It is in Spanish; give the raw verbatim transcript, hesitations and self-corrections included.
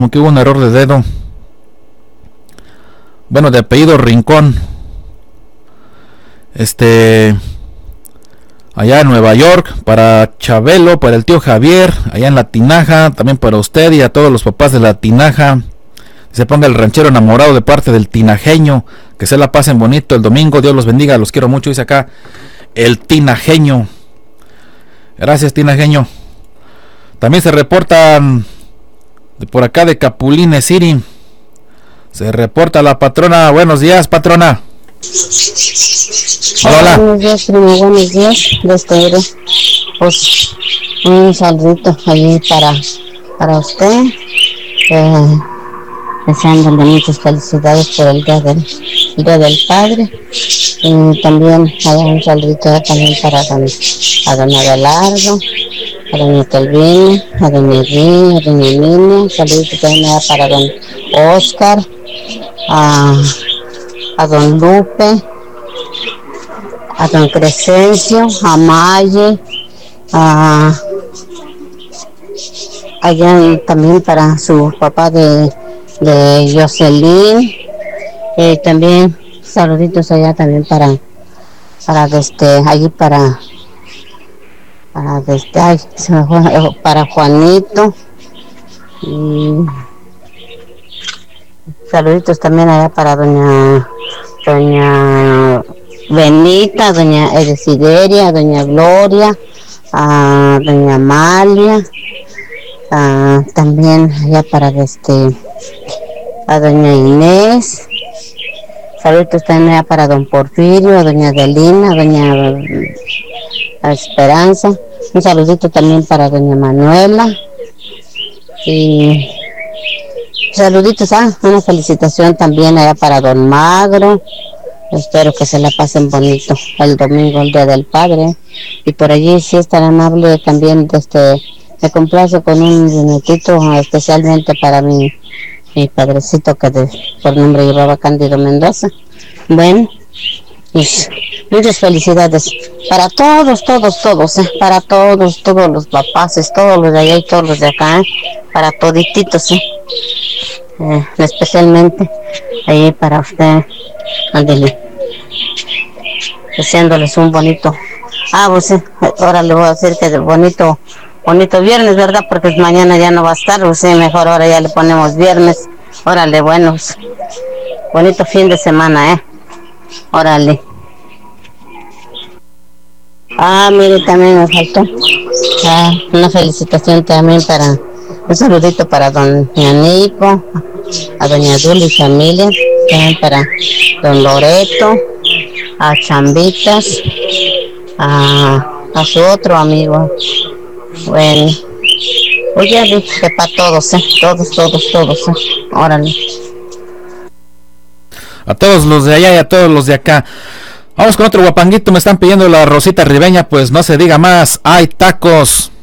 Como que hubo un error de dedo. Bueno, de apellido Rincón. Este... Allá en Nueva York, para Chabelo, para el tío Javier, allá en La Tinaja, también para usted y a todos los papás de La Tinaja. Se ponga el ranchero enamorado de parte del tinajeño. Que se la pasen bonito el domingo. Dios los bendiga, los quiero mucho. Dice acá el tinajeño. Gracias, tinajeño. También se reportan de por acá de Capulines City. Se reporta la patrona. Buenos días, patrona. Hola, hola. Buenos días, primo. Buenos días. Desde, pues, un saludito allí para, para usted. Eh, deseándole muchas felicidades por el día del, el día del padre. Y también hay un saludito también para don, a don Abelardo, a doña Telvina, a doña Irene, a doña Niña. Saludito también para don Oscar, a, a don Lupe, a don Crescencio, a Maye, a, allá también para su papá de, de Jocelyn, eh, también saluditos allá también para, para desde, allí para, para desde, ay, se me fue, para Juanito, y saluditos también allá para doña, doña Benita, doña Edesideria, doña Gloria, a doña Amalia, a, también allá para este, a doña Inés, saludos también allá para don Porfirio, a doña Adelina, a doña a Esperanza, un saludito también para doña Manuela, y saluditos, ah, una felicitación también allá para don Magro. Espero que se la pasen bonito el domingo, el día del padre. Y por allí, si es tan amable, también este, me complace con un dinetito especialmente para mi, mi padrecito que de, por nombre llevaba Cándido Mendoza. Bueno, pues, muchas felicidades para todos, todos, todos, eh, para todos, todos los papaces, todos los de allá y todos los de acá, eh, para todititos, eh. Eh, especialmente ahí para usted, ándele, deseándoles un bonito, ah, pues eh, ahora le voy a decir que de bonito, bonito viernes, ¿verdad? Porque mañana ya no va a estar, pues, eh, mejor ahora ya le ponemos viernes, órale, buenos, bonito fin de semana, eh, órale. Ah, mire, también me faltó, ah, una felicitación también para, un saludito para don Nico, a doña Duli y familia, también para don Loreto, a Chambitas, a, a su otro amigo. Bueno, oye, que para todos, eh, todos, todos, todos, eh. Órale. A todos los de allá y a todos los de acá. Vamos con otro guapanguito, me están pidiendo la Rosita Ribeña, pues no se diga más, hay tacos.